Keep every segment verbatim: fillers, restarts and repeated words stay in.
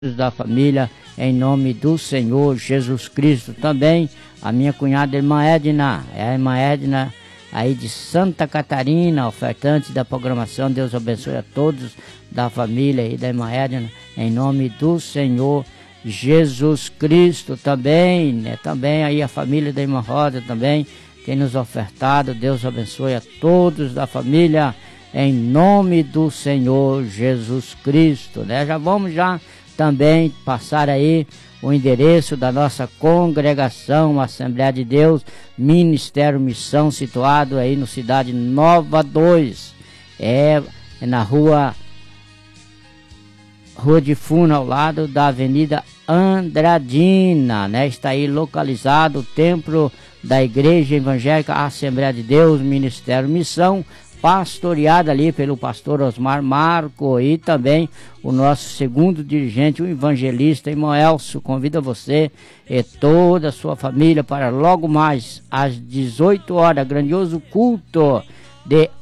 da família, em nome do Senhor Jesus Cristo. Também a minha cunhada irmã Edna, é a irmã Edna aí de Santa Catarina, ofertante da programação. Deus abençoe a todos da família e da irmã Edna, em nome do Senhor Jesus Cristo. Também, né, também aí a família da irmã Rosa também tem nos ofertado. Deus abençoe a todos da família, em nome do Senhor Jesus Cristo, né? Já vamos já também passar aí o endereço da nossa congregação Assembleia de Deus, Ministério Missão, situado aí no Cidade Nova dois, é, é na rua Rua de Funa, ao lado da Avenida Andradina, né? Está aí localizado o templo da Igreja Evangélica Assembleia de Deus, Ministério Missão, pastoreada ali pelo pastor Osmar Marco, e também o nosso segundo dirigente, o evangelista irmão Elcio. Convida você e toda a sua família para logo mais às dezoito horas, grandioso culto de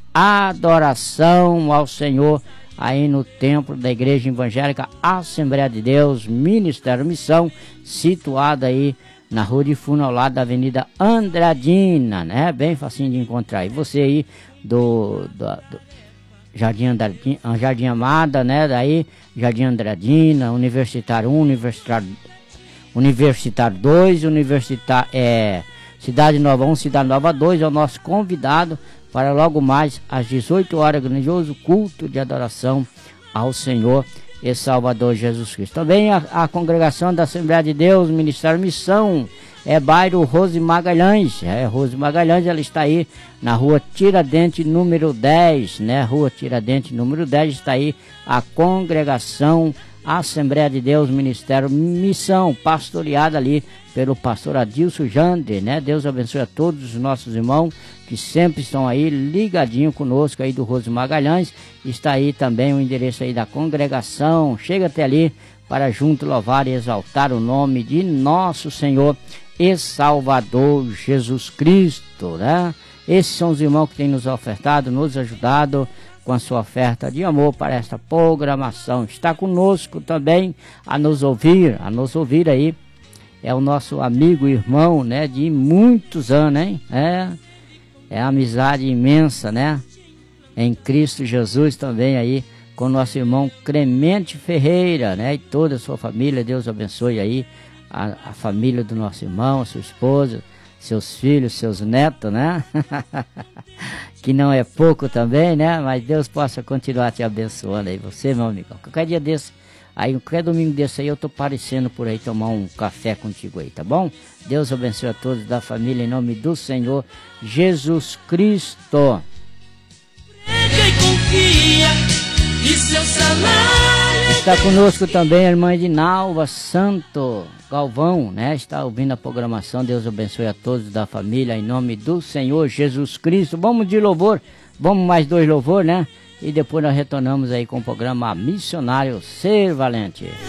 adoração ao Senhor aí no templo da Igreja Evangélica Assembleia de Deus, Ministério Missão, situado aí na Rua de Funa, ao lado da Avenida Andradina, né? Bem facinho de encontrar. E você aí do, do, do Jardim, Andradina, Jardim Amada, né? Daí Jardim Andradina, Universitário um, Universitário, Universitário dois, Universitário, é, Cidade Nova um, Cidade Nova dois, é o nosso convidado para logo mais às dezoito horas, grandioso culto de adoração ao Senhor e Salvador Jesus Cristo. Também a, a congregação da Assembleia de Deus, Ministério Missão, é bairro Rose Magalhães, é Rose Magalhães, ela está aí na rua Tiradentes número dez, né? Rua Tiradentes número dez, está aí a congregação Assembleia de Deus, Ministério Missão, pastoreada ali pelo pastor Adilson Jander, né? Deus abençoe a todos os nossos irmãos que sempre estão aí ligadinho conosco aí do Rose Magalhães. Está aí também o endereço aí da congregação. Chega até ali para junto louvar e exaltar o nome de nosso Senhor e Salvador Jesus Cristo, né? Esses são os irmãos que têm nos ofertado, nos ajudado com a sua oferta de amor para esta programação. Está conosco também a nos ouvir, a nos ouvir aí, é o nosso amigo e irmão, né, de muitos anos, hein? É, é amizade imensa, né? Em Cristo Jesus também aí, com o nosso irmão Clemente Ferreira, né? E toda a sua família. Deus abençoe aí a, a família do nosso irmão, a sua esposa, seus filhos, seus netos, né? Que não é pouco também, né? Mas Deus possa continuar te abençoando aí, você, meu amigo. Qualquer dia desse, aí, qualquer domingo desse aí, eu tô aparecendo por aí tomar um café contigo aí, tá bom? Deus abençoe a todos da família, em nome do Senhor Jesus Cristo. Está conosco também a irmã Edinalva Santo Galvão, né? Está ouvindo a programação. Deus abençoe a todos da família, em nome do Senhor Jesus Cristo. Vamos de louvor, vamos mais dois louvor, né? E depois nós retornamos aí com o programa Missionário Ser Valente.